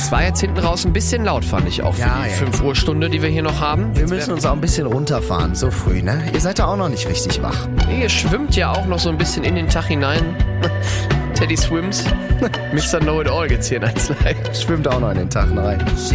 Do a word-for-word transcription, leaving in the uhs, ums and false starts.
Es war jetzt hinten raus ein bisschen laut, fand ich auch, für Ja, die ja. fünf Uhr Stunde, die wir hier noch haben. Wir müssen uns auch ein bisschen runterfahren, so früh, ne? Ihr seid ja auch noch nicht richtig wach. Ihr schwimmt ja auch noch so ein bisschen in den Tag hinein. Teddy swims. Mister Know-it-all geht's hier in eins Live. Schwimmt auch noch in den Tag rein.